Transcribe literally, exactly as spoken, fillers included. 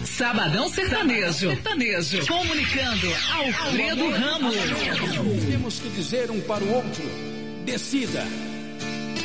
Sabadão Sertanejo. Sertanejo. Comunicando Alfredo Ramos. Temos que dizer um para o outro. Decida.